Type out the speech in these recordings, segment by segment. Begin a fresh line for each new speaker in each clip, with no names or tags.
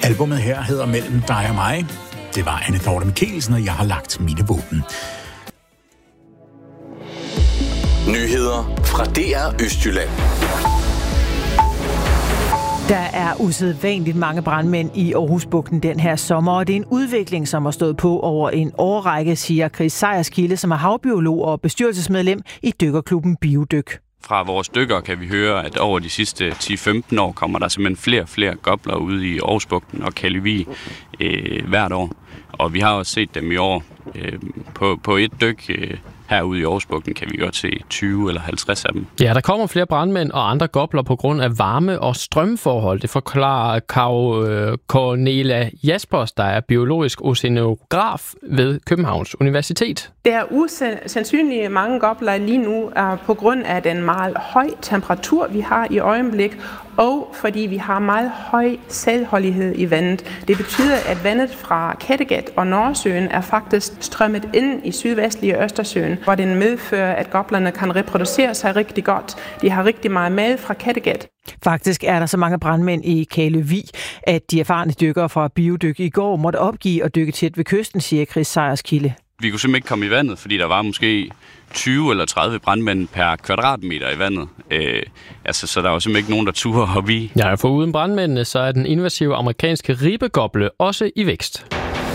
Albummet her hedder Mellem dig og mig. Det var Anne Dorte Mikkelsen, og jeg har lagt mine våben.
Nyheder fra DR Østjylland.
Der er usædvanligt mange brandmænd i Aarhusbugten den her sommer, og det er en udvikling, som har stået på over en årrække, siger Chris Sejerskilde, som er havbiolog og bestyrelsesmedlem i dykkerklubben Biodyk.
Fra vores dykkere kan vi høre, at over de sidste 10-15 år kommer der simpelthen flere gopler ude i Aarhusbugten og Kaldevig hvert år. Og vi har også set dem i år på et dyk. Herude i Aarhusbugten kan vi godt se 20 eller 50 af dem.
Ja, der kommer flere brandmænd og andre gopler på grund af varme- og strømforhold. Det forklarer Cornelia Jaspers, der er biologisk oceanograf ved Københavns Universitet.
Der er usandsynligt mange gopler lige nu på grund af den meget høje temperatur, vi har i øjeblik, og fordi vi har meget høj saltholdighed i vandet. Det betyder, at vandet fra Kattegat og Nordsøen er faktisk strømmet ind i sydvestlige Østersøen, hvor den medfører, at goplerne kan reproducere sig rigtig godt. De har rigtig meget mad fra Kattegat.
Faktisk er der så mange brandmænd i Kaldevig, at de erfarne dykkere fra Biodyk i går måtte opgive at dykke tæt ved kysten, siger Chris Sejerskilde.
Vi kunne simpelthen ikke komme i vandet, fordi der var måske 20 eller 30 brandmænd per kvadratmeter i vandet. Så der var simpelthen ikke nogen, der turde hoppe i.
Ja, for uden brandmændene, så er den invasive amerikanske ribegoble også i vækst.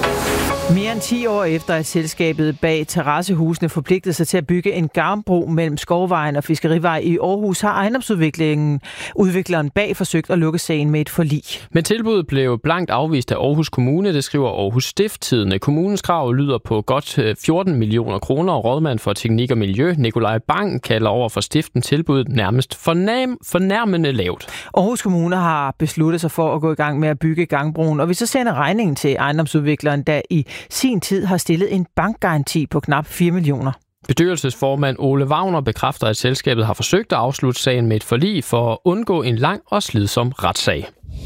Mere end 10 år efter, at selskabet bag terrassehusene forpligtede sig til at bygge en garnbro mellem Skovvejen og Fiskerivej i Aarhus, har ejendomsudvikleren bag forsøgt at lukke sagen med et forlig.
Men tilbuddet blev blankt afvist af Aarhus Kommune, det skriver Aarhus Stiftstidende. Kommunens krav lyder på godt 14 millioner kroner, og rådmand for teknik og miljø, Nikolaj Bang, kalder over for stiften tilbuddet nærmest fornærmende lavt.
Aarhus Kommune har besluttet sig for at gå i gang med at bygge gangbroen, og vi så sender regningen til ejendomsudvikleren, der i sin tid har stillet en bankgaranti på knap 4 millioner.
Bestyrelsesformand Ole Wagner bekræfter, at selskabet har forsøgt at afslutte sagen med et forlig for at undgå en lang og slidsom retssag.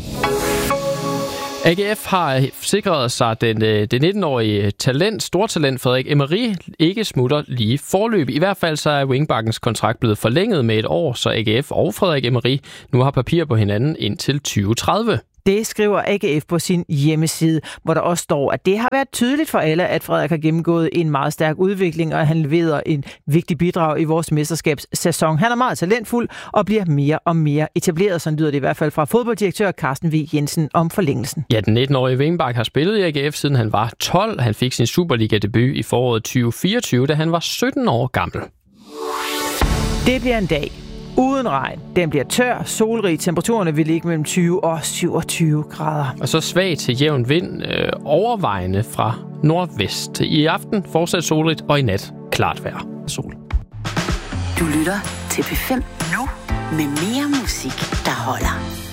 AGF har sikret sig, at det 19-årige stortalent Frederik Emery ikke smutter lige forløb. I hvert fald så er wingbackens kontrakt blevet forlænget med et år, så AGF og Frederik Emery nu har papir på hinanden indtil 2030.
Det skriver AGF på sin hjemmeside, hvor der også står, at det har været tydeligt for alle, at Frederik har gennemgået en meget stærk udvikling, og han leverer en vigtig bidrag i vores mesterskabssæson. Han er meget talentfuld og bliver mere og mere etableret, sådan lyder det i hvert fald fra fodbolddirektør Carsten V. Jensen om forlængelsen.
Ja, den 19-årige wingback har spillet i AGF, siden han var 12. Han fik sin Superliga-debut i foråret 2024, da han var 17 år gammel.
Det bliver en dag uden regn. Den bliver tør, solrig. Temperaturerne vil ligge mellem 20 og 27 grader.
Og så svag til jævn vind, overvejende fra nordvest. I aften fortsat solrigt, og i nat klart vejr. Sol.
Du lytter til P5 nu med mere musik, der holder.